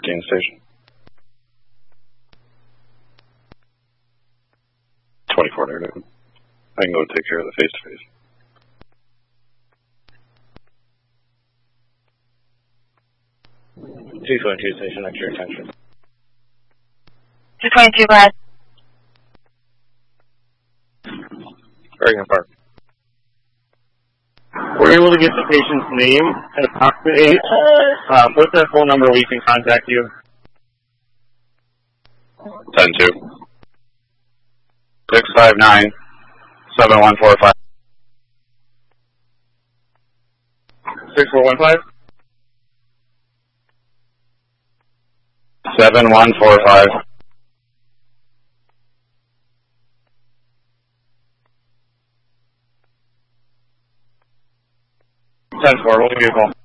14 station. 24 negative. I can go take care of the face-to-face. -222 station, at your attention. 222, go ahead. Oregon Park. We're able to get the patient's name and approximate what's that phone number we can contact you? 10-2. 659-7145. 6415? 7145. 10-4, we'll give you a call.